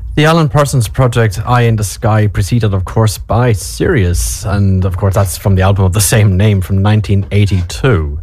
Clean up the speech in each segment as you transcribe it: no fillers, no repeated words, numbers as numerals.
The Alan Parsons Project, Eye in the Sky, preceded, of course, by Sirius. And, of course, that's from the album of the same name from 1982.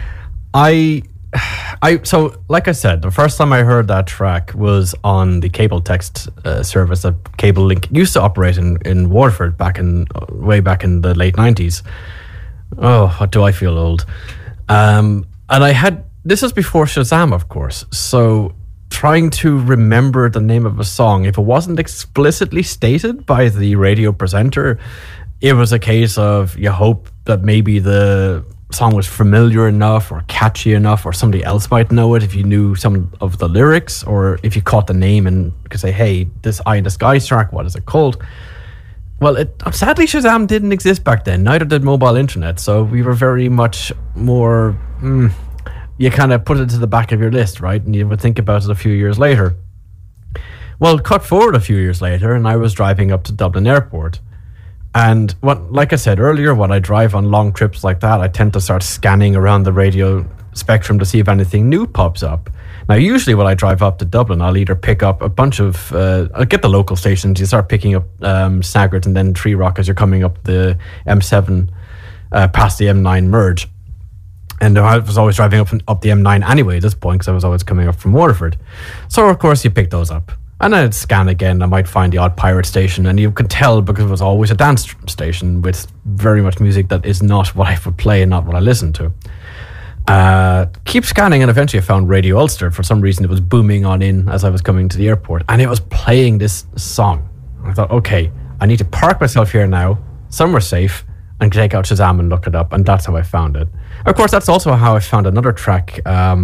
So, like I said, the first time I heard that track was on the cable text service that Cable Link used to operate in Waterford way back in the late 90s. Oh, what do I feel old? And this was before Shazam, of course. So trying to remember the name of a song, if it wasn't explicitly stated by the radio presenter, it was a case of you hope that maybe the song was familiar enough or catchy enough, or somebody else might know it if you knew some of the lyrics, or if you caught the name and could say, hey, this Eye in the Sky track, what is it called? Well, sadly, Shazam didn't exist back then. Neither did mobile internet. So we were very much more... you kind of put it to the back of your list, right? And you would think about it a few years later. Well, cut forward a few years later, and I was driving up to Dublin Airport. And like I said earlier, when I drive on long trips like that, I tend to start scanning around the radio spectrum to see if anything new pops up. Now, usually when I drive up to Dublin, I'll either pick up a bunch of... I'll get the local stations. You start picking up Snaggart and then Tree Rock as you're coming up the M7 past the M9 merge. And I was always driving up the M9 anyway at this point, because I was always coming up from Waterford. So, of course, you pick those up. And then I'd scan again. I might find the odd pirate station. And you could tell, because it was always a dance station with very much music that is not what I would play and not what I listen to. Keep scanning, and eventually I found Radio Ulster. For some reason, it was booming on in as I was coming to the airport. And it was playing this song. I thought, okay, I need to park myself here now, somewhere safe, and take out Shazam and look it up. And that's how I found it. Of course, that's also how I found another track.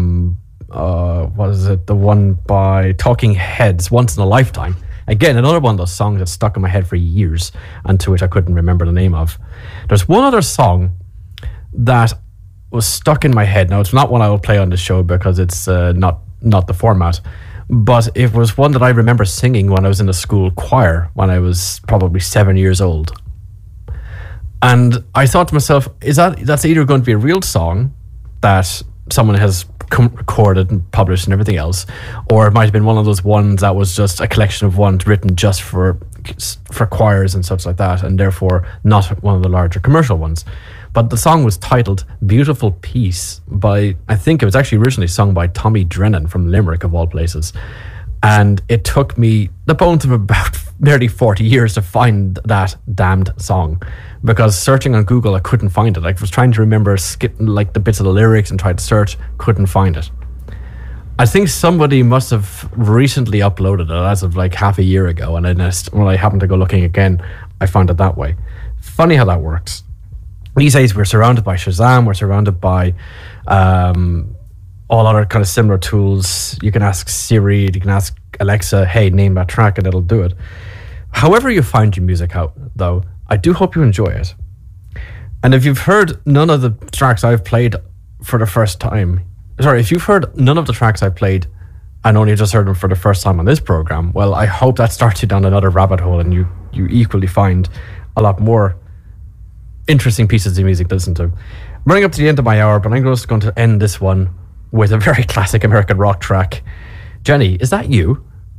What is it? The one by Talking Heads, Once in a Lifetime. Again, another one of those songs that stuck in my head for years, and to which I couldn't remember the name of. There's one other song that was stuck in my head. Now, it's not one I will play on the show because it's not the format, but it was one that I remember singing when I was in the school choir when I was probably 7 years old. And I thought to myself, that's either going to be a real song that someone has recorded and published and everything else, or it might have been one of those ones that was just a collection of ones written just for choirs and such like that, and therefore not one of the larger commercial ones. But the song was titled Beautiful Peace by, I think it was actually originally sung by Tommy Drennan from Limerick, of all places. And it took me the bones of about nearly 40 years to find that damned song, because searching on Google, I couldn't find it. I was trying to remember like the bits of the lyrics and tried to search, couldn't find it. I think somebody must have recently uploaded it as of like half a year ago, and when I happened to go looking again, I found it that way. Funny how that works. These days, we're surrounded by Shazam, we're surrounded by all other kind of similar tools. You can ask Siri, you can ask Alexa, hey, name that track, and it'll do it. However you find your music out, though, I do hope you enjoy it. And if you've heard none of the tracks I've played for the first time, if you've heard none of the tracks I played and only just heard them for the first time on this program, well, I hope that starts you down another rabbit hole and you equally find a lot more interesting pieces of music to listen to. I'm running up to the end of my hour, but I'm just going to end this one with a very classic American rock track. Jenny, is that you?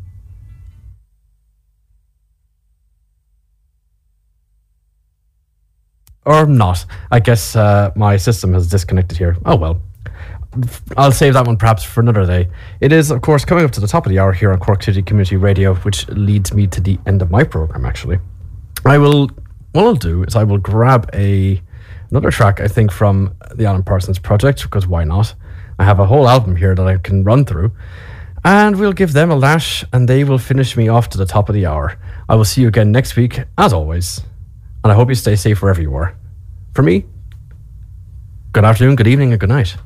Or not. I guess my system has disconnected here. Oh well. I'll save that one perhaps for another day. It is, of course, coming up to the top of the hour here on Cork City Community Radio, which leads me to the end of my program, actually. What I'll do is I will grab another track, I think, from the Alan Parsons Project, because why not? I have a whole album here that I can run through, and we'll give them a lash, and they will finish me off to the top of the hour. I will see you again next week, as always, and I hope you stay safe wherever you are. For me, good afternoon, good evening, and good night.